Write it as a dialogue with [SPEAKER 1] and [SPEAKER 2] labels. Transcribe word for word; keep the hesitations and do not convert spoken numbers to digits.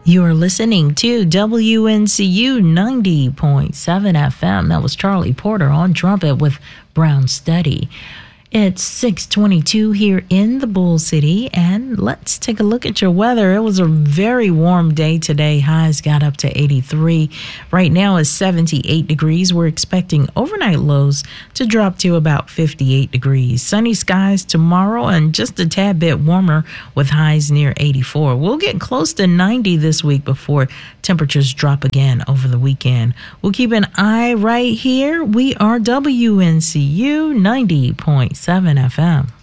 [SPEAKER 1] You're listening to W N C U ninety point seven F M. That was Charlie Porter on trumpet with Brown Study. It's six twenty-two here in the Bull City, and let's take a look at your weather. It was a very warm day today. Highs got up to eighty-three. Right now it's seventy-eight degrees. We're expecting overnight lows to drop to about fifty-eight degrees. Sunny skies tomorrow and just a tad bit warmer with highs near eighty-four. We'll get close to ninety this week before temperatures drop again over the weekend. We'll keep an eye right here. We are W N C U ninety point seven F M.